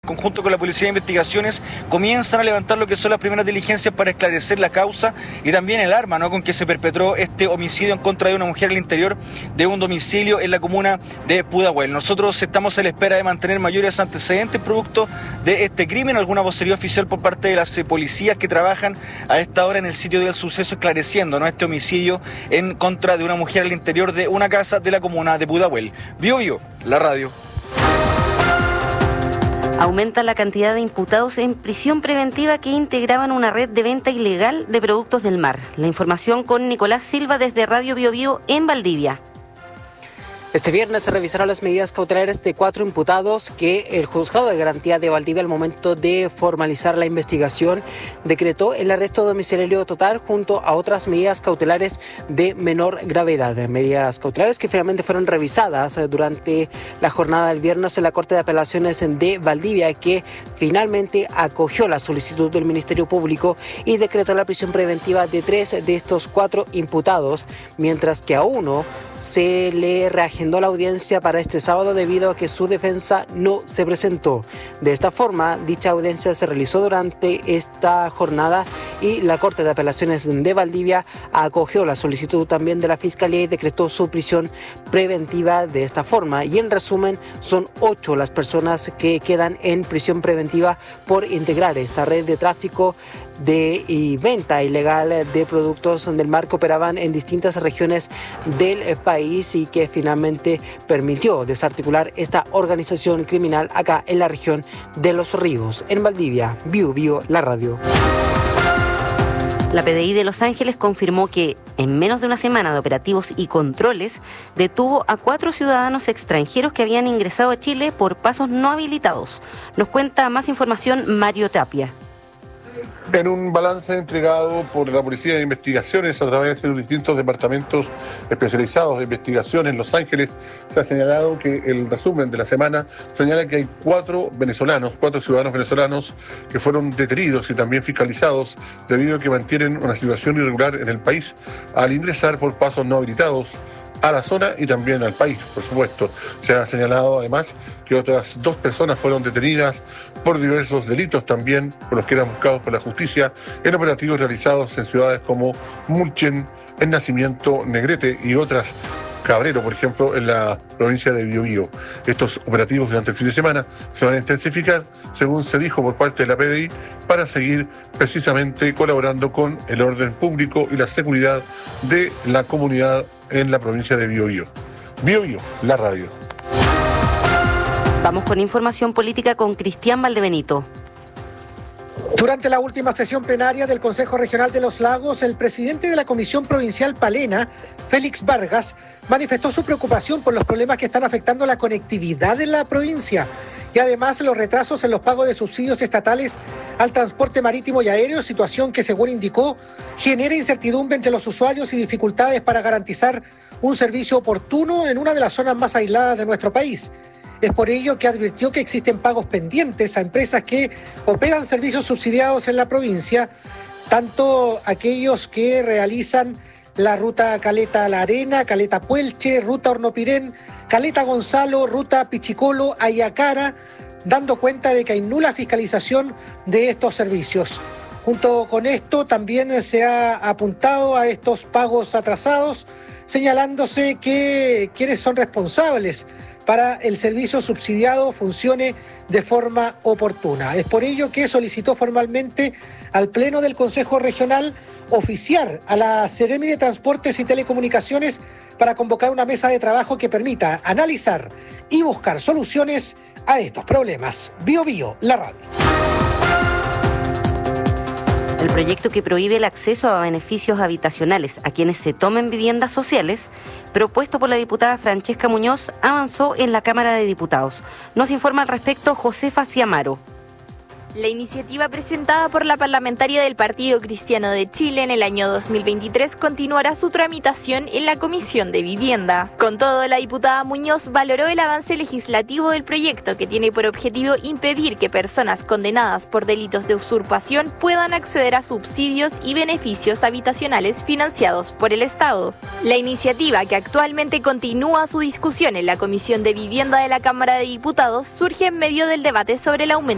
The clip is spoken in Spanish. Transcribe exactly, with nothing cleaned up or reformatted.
conjunto con la Policía de Investigaciones, comienzan a levantar lo que son las primeras diligencias para esclarecer la causa y también el arma, ¿no?, con que se perpetró este homicidio en contra de una mujer al interior de un domicilio en la comuna de Pudahuel. Nosotros estamos a la espera de mantener mayores antecedentes producto de este crimen, alguna vocería oficial por parte de las eh, policías que trabajan a esta hora en el sitio del suceso esclareciendo, ¿no?, este homicidio en contra de una mujer al interior de una casa de la comuna de Pudahuel. Bio Bio, la radio. Aumenta la cantidad de imputados en prisión preventiva que integraban una red de venta ilegal de productos del mar. La información con Nicolás Silva desde Radio Bio Bio en Valdivia. Este viernes se revisaron las medidas cautelares de cuatro imputados que el Juzgado de Garantía de Valdivia, al momento de formalizar la investigación, decretó el arresto domiciliario total junto a otras medidas cautelares de menor gravedad. Medidas cautelares que finalmente fueron revisadas durante la jornada del viernes en la Corte de Apelaciones de Valdivia, que finalmente acogió la solicitud del Ministerio Público y decretó la prisión preventiva de tres de estos cuatro imputados, mientras que a uno se le reagendó la audiencia para este sábado debido a que su defensa no se presentó. De esta forma, dicha audiencia se realizó durante esta jornada y la Corte de Apelaciones de Valdivia acogió la solicitud también de la Fiscalía y decretó su prisión preventiva de esta forma. Y en resumen, son ocho las personas que quedan en prisión preventiva por integrar esta red de tráfico de y venta ilegal de productos del mar que operaban en distintas regiones del país y que finalmente permitió desarticular esta organización criminal acá en la región de Los Ríos. En Valdivia, Bio Bio, la radio. La P D I de Los Ángeles confirmó que, en menos de una semana de operativos y controles, detuvo a cuatro ciudadanos extranjeros que habían ingresado a Chile por pasos no habilitados. Nos cuenta más información Mario Tapia. En un balance entregado por la Policía de Investigaciones a través de distintos departamentos especializados de investigación en Los Ángeles, se ha señalado que el resumen de la semana señala que hay cuatro venezolanos, cuatro ciudadanos venezolanos que fueron detenidos y también fiscalizados debido a que mantienen una situación irregular en el país al ingresar por pasos no habilitados a la zona y también al país, por supuesto. Se ha señalado además que otras dos personas fueron detenidas por diversos delitos también, por los que eran buscados por la justicia, en operativos realizados en ciudades como Mulchen, en Nacimiento, Negrete y otras, Cabrero, por ejemplo, en la provincia de Biobío. Estos operativos durante el fin de semana se van a intensificar, según se dijo por parte de la P D I, para seguir precisamente colaborando con el orden público y la seguridad de la comunidad en la provincia de Biobío. Biobío, la radio. Vamos con información política con Cristian Valdebenito. Durante la última sesión plenaria del Consejo Regional de los Lagos, el presidente de la Comisión Provincial Palena, Félix Vargas, manifestó su preocupación por los problemas que están afectando la conectividad de la provincia y además los retrasos en los pagos de subsidios estatales al transporte marítimo y aéreo, situación que, según indicó, genera incertidumbre entre los usuarios y dificultades para garantizar un servicio oportuno en una de las zonas más aisladas de nuestro país. Es por ello que advirtió que existen pagos pendientes a empresas que operan servicios subsidiados en la provincia, tanto aquellos que realizan la ruta Caleta La Arena, Caleta Puelche, ruta Hornopirén, Caleta Gonzalo, ruta Pichicolo, Ayacara, dando cuenta de que hay nula fiscalización de estos servicios. Junto con esto también se ha apuntado a estos pagos atrasados, señalándose que quienes son responsables para el servicio subsidiado funcione de forma oportuna. Es por ello que solicitó formalmente al Pleno del Consejo Regional oficiar a la Seremi de Transportes y Telecomunicaciones para convocar una mesa de trabajo que permita analizar y buscar soluciones a estos problemas. Bio Bio, la radio. El proyecto que prohíbe el acceso a beneficios habitacionales a quienes se tomen viviendas sociales, propuesto por la diputada Francesca Muñoz, avanzó en la Cámara de Diputados. Nos informa al respecto Josefa Ciamaro. La iniciativa presentada por la parlamentaria del Partido Cristiano de Chile en el año dos mil veintitrés continuará su tramitación en la Comisión de Vivienda. Con todo, la diputada Muñoz valoró el avance legislativo del proyecto, que tiene por objetivo impedir que personas condenadas por delitos de usurpación puedan acceder a subsidios y beneficios habitacionales financiados por el Estado. La iniciativa, que actualmente continúa su discusión en la Comisión de Vivienda de la Cámara de Diputados, surge en medio del debate sobre el aumento